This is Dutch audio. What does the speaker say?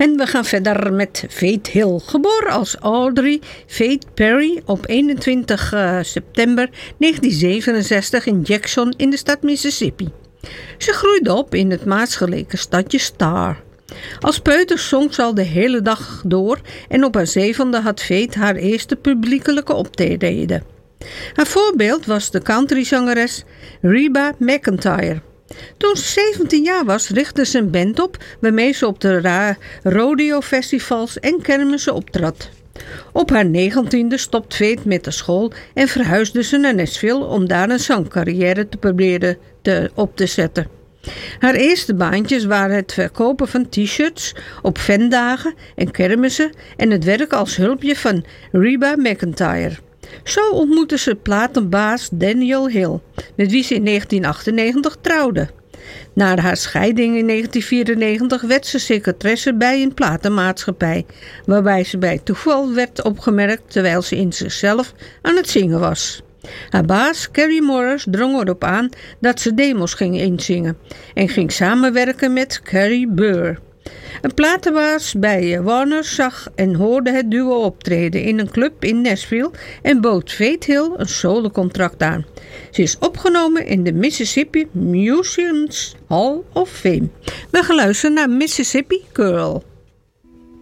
En we gaan verder met Faith Hill. Geboren als Audrey Faith Perry op 21 september 1967 in Jackson in de stad Mississippi. Ze groeide op in het maasgelegen stadje Star. Als peuter zong ze al de hele dag door en op haar 7e had Faith haar eerste publiekelijke optreden. Haar voorbeeld was de countryzangeres Reba McEntire. Toen ze 17 jaar was, richtte ze een band op waarmee ze op de rodeo-festivals en kermissen optrad. Op haar 19e stopte Faith met de school en verhuisde ze naar Nashville om daar een zangcarrière te proberen op te zetten. Haar eerste baantjes waren het verkopen van t-shirts op fandagen en kermissen en het werk als hulpje van Reba McEntire. Zo ontmoette ze platenbaas Daniel Hill, met wie ze in 1998 trouwde. Na haar scheiding in 1994 werd ze secretaresse bij een platenmaatschappij, waarbij ze bij toeval werd opgemerkt terwijl ze in zichzelf aan het zingen was. Haar baas, Carrie Morris, drong erop aan dat ze demos ging inzingen en ging samenwerken met Carrie Burr. Een platenbaas bij Warner zag en hoorde het duo optreden in een club in Nashville en bood Faith Hill een solocontract aan. Ze is opgenomen in de Mississippi Musicians Hall of Fame. We gaan luisteren naar Mississippi Girl.